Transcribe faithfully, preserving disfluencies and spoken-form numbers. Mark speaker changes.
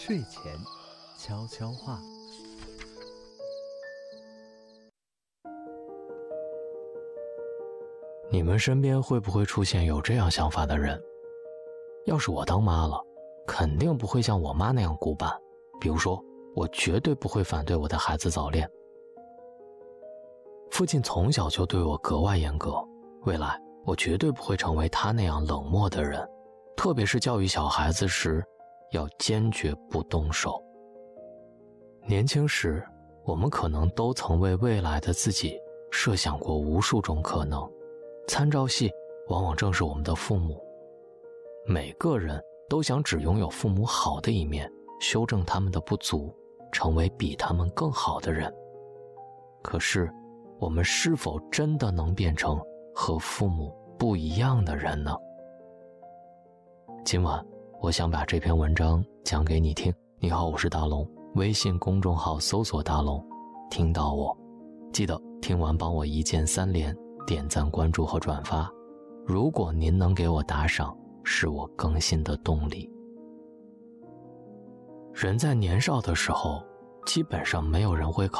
Speaker 1: 睡前悄悄话。
Speaker 2: 你们身边会不会出现有这样想法的人？要是我当妈了，肯定不会像我妈那样古板。比如说，我绝对不会反对我的孩子早恋。父亲从小就对我格外严格，未来我绝对不会成为他那样冷漠的人，特别是教育小孩子时，要坚决不动手。年轻时，我们可能都曾为未来的自己设想过无数种可能，参照系往往正是我们的父母。每个人都想只拥有父母好的一面，修正他们的不足，成为比他们更好的人。可是，我们是否真的能变成和父母不一样的人呢？今晚，我想把这篇文章讲给你听。你好，我是大龙，微信公众号搜索大龙，听到我。记得听完帮我一键三连，点赞、关注和转发。如果您能给我打赏，是我更新的动力。人在年少的时候，基本上没有人会考